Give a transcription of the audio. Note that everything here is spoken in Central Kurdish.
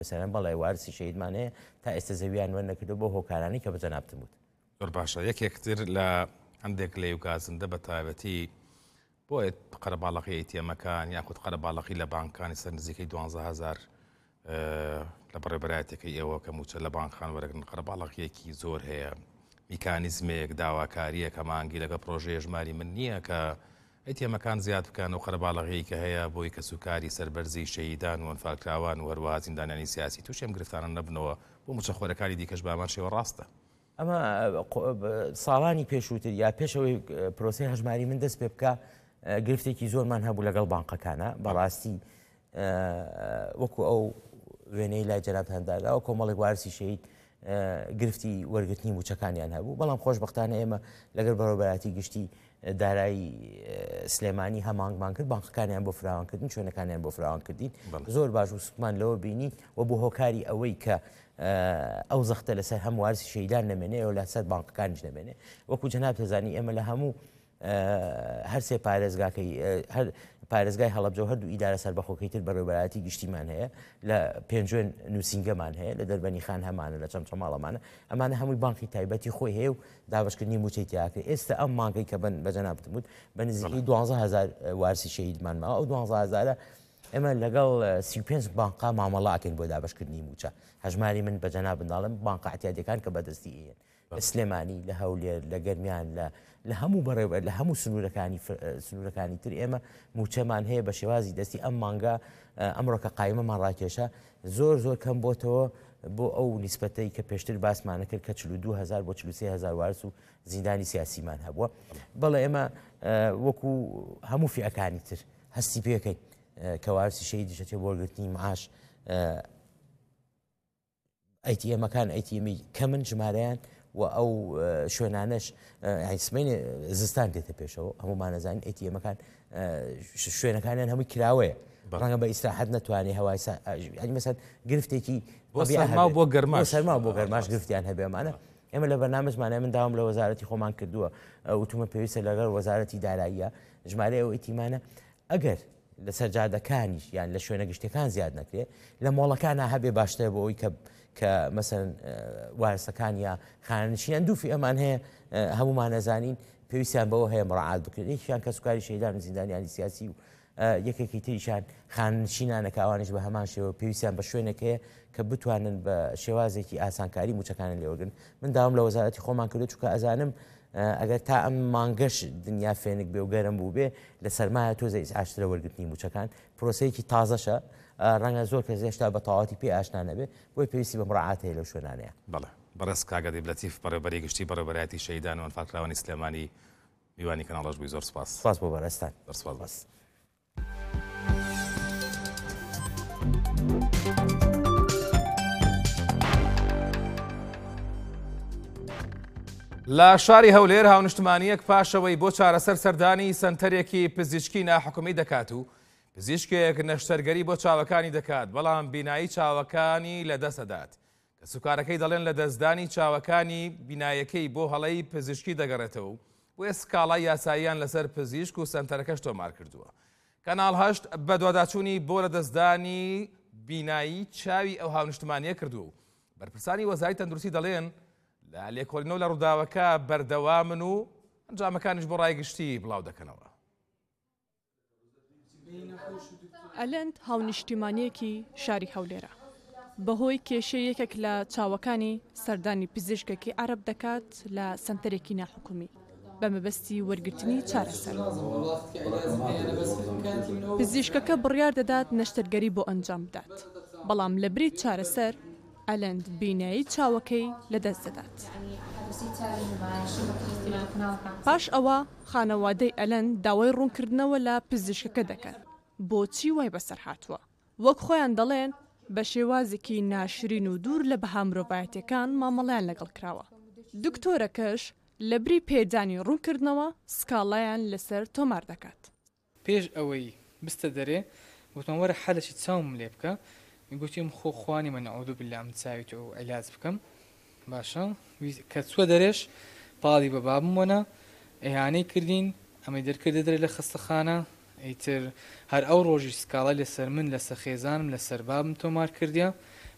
مثلا بەڵێ وارسی شەیدمان هەیە تا ئێستا زەویان وەرنەکردو بۆ هۆکارانی کە بەجەنابتم وت. زۆر باشە. یەکێکتر لە هەندێک لێو گازندە بە تایبەتی بۆیە قەرەباڵغی ئەیتیەمەکان یاخود قەرەباڵغی لە بانکانی سەر نزیکەی 12,000 لە بەڕێبەرایەتەکەی ئێوە کە موچە لە بانکخان وەرەگرن قەرەباڵغیەکی زۆر هەیە، میکانیزمێک داواکاریە کە مانگی لەگە پرۆژەیە ژماری من نییە کە ئەیتیەمەکان زیاد بکەن و قەرەباڵغی کە هەیە بۆی کە سوکاری سەربەرزی شەهیدان و ئەنفالکراوان و هەروەها زیندانیانی سیاسی تووشی ئەم گرفتانە نەبنەوە بۆ موچەخۆرەکانی دیکەش بامان شێوە ڕاستە. ئەمە ساڵانی پێشووتر یا پێشەوەی پرۆسی هەژماری من دەست پێ بکە گرفتێکی زۆرمان هەبوو لەگەڵ بانقەکانە بەڕاستی وەکو ئەو وێنەی لای جەناب هەنداگا ئەو کۆمەڵێک وارسی شەهید گرفتی وەرگرتنی موچەکانیان هەبوو، بەڵام خۆشبەختانە ئێمە لەگەڵ بەڕێوەبەراتی گشتی دارایی سلێمانی هەمانگمان کرد، بانقەکانیان بۆ فراوانکردن، شوێنەکانیان بۆ فراوانکردین زۆر باش و سوکمان لەوە بینی و بۆ هۆکاری ئەوەی کە ئەو زەختە لەسەر هەم وارسی شەیدان نەمێنێ و لەسەر بانقەکانیش نەمێنێ. وەکو جەناب دەزانی ئێمە لە هەموو هەرسێ پارێزگاکەی هەر پارێزگای هەڵەبجە و هەردوو ئیدارە سەربەخۆکەی تر بەڕێوەبەراتی گشتیمان هەیە، لە پێنجوێن نووسینگەمان هەیە، لە دەربەنی خان هەمانە، لە چەمچەماڵەمانە، ئەمانە هەمووی بانقی تایبەتی خۆی هەیە و دابشکردنی موچەی تیاکرێت. ئێستا ئەم مانگەی کە بەجەنابتم وت بە نزیکی 12,000 وارسی شەهیدمان ماوە، ئەو 12,000 ئێمە لەگەڵ 35 بانقا مامەڵاکەین بۆ دابشکردنی موچە. هەژماری من بەجەناب بنداڵم بانقا احتیاجەکان کە بەدەستی هەیەن لە سلێمانی، لە هەولێر، لە گەرمیان، لە هەموو بەڕێوە لە هەموو سنوورەکانی تر ئێمە موچەمان هەیە بە شێوازی دەستی. ئەم مانگا ئەمڕۆکە قایمەمان ڕاکێشە زۆر کەم بۆتەوە بۆ ئەو نیسبەتەی کە پێشتر باسمانە کرد کە 42,000 بۆ 43,000 وارس و زیندانی سیاسیمان هەبووە. بەڵێ ئێمە وەکو هەموو فئەکانی تر هەستی پێکەین کە وارسی شەیدی دەچێت بۆ معاش ئەیتیەمەکان ئەیتیەمی کەمن ژمارەیان و ئەو شوێنانەش سمەینێ زستان دێتە پێشەوە هەمومان نەزانین ئەیتیەمەکان شوێنەکانیان هەمووی کراوەیە ڕەنگە بە ئیسراحەت نەتوانێت هەوای مەسەن گرفتێکی سەرما بۆ گەرماش گرفتیان هەبێمانە. ئێمە لە بەرنامجمانە من داوام لە وەزارەتی خۆمان کردووە وتومە پێویستە لەگەڵ وەزارەتی داراییە ژمارە ئەو ئیتیمانە ئەگەر لە سەرجادەکانیش یان لە شوێنە گشتەکان زیاد نەکرێت لە مۆڵەکانە هەبێ باشتر بۆ ئەوی کە مەسەن وارسەکان یا خانشیان دووفی ئەمان هەیە هەمومان نەزانین پێویستیان بەوە هەیە مڕعات بکرێت. یەکیان کە سوکاری شەیدان و زیندانیانی سیاسی و یەکێکی تریشان خانشینانە کە ئەوانش بە هەمان شێوە پێویستیان بە شوێنێک هەیە کە بتوانن بە شێوازێکی ئاسانکاری موچەکانە لێوەرگن. من داوام لە وەزارەتی خۆمان کردو چونکە ئەزانم ئەگەر تا ئەم مانگەش دنیا فێنک بێ و گەرم بوو بێ لە سەرمایە تۆزە ئاشترە وەرگرتنی موچەکان پرۆسەیەکی تازەشە، ڕەنگە زۆر کەس هێشتا بە تەواوەتی پێ ئاشنا نەبێ بۆی پێویستی بە مڕعات هەیە لەو شوێنانەیە. بەڵێ بەڕێز کاگە دیبلەتیف بەڕێوەبەری گشتی بەڕێوەبەرایەتی شەیدان و ئەنفالکراوانی سلێمانی میوانی کەناڵەش بووی زۆر سپاس. سپاس بۆ بەڕێستان. سپاس. لە شاری هەولێر هاونیشتمانیەک پاشەوەی بۆ چارەسەر سەردانی سەنتەرێکی پزیشکی ناحکومی دەکات و پزیشکێک نەشتەرگەری بۆ چاوەکانی دەکات، بەڵام بینایی چاوەکانی لەدەستەدات کە سوکارەکەی دەڵێن لە دەستدانی چاوەکانی بینایەکەی بۆ هەڵەی پزیشکی دەگەڕێتەوە بۆیە سکاڵای یاساییان لەسەر پزیشک و سەنتەرەکەش تۆمار کردووە. کەناڵ 8 بە دوواداچوونی بۆ لە دەستدانی بینایی چاوی ئەو هاونیشتمانیە کردووە و بەرپرسانی وەزارەتی تەندروستی دەڵێن لە لێکۆڵینەوە لە ڕووداوەکە بەردەوامن و ئەنجامەکانیش بۆ ڕایگشتی بڵاو دەکەنەوە. ئەلەند هاونیشتیمانیەکی شاری هەولێرە بەهۆی کێشەیەکێک لە چاوەکانی سەردانی پزیشکێکی عەرەب دەکات لە سەنتەرێکی ناحکومی بە مەبەستی وەرگرتنی چارەسەر. پزیشکەکە بڕیار دەدات نەشتەرگەری بۆ ئەنجام بدات، بەڵام لە بری چارەسەر ئەلەند بینایی چاوەکەی لەدەست دەدات. پاش ئەوە خانەوادەی ئەلەند داوای ڕوونکردنەوە لە پزیشکەکە دەکەن بۆچی وای بەسەر هاتووە. وەک خۆیان دەڵێن بە شێوازێکی ناشرین و دوور لە بەها مرۆڤایەتیەکان مامەڵیان لەگەڵ کراوە. دکتۆرەکەش لە بری پێدانی ڕوونکردنەوە سکاڵایان لەسەر تۆمار دەکات. پێش ئەوەی بستە دەرێ گوتم وەرە حەلەشی چاوم لێ بکە، گوتیم خوانی من نەعوذ بالله ئەم چاویت و عیلاج بکەم. باشە کە چووە دەرێش پاڵی بە بابم وەنا ئەیانەی کردین ئەمەی دەرکردە دەرێ لە خستەخانە ئەیتر هەر ئەو ڕۆژی سکاڵای لەسەر من لەسەر خێزانم لەسەر بابم تۆمار کردیا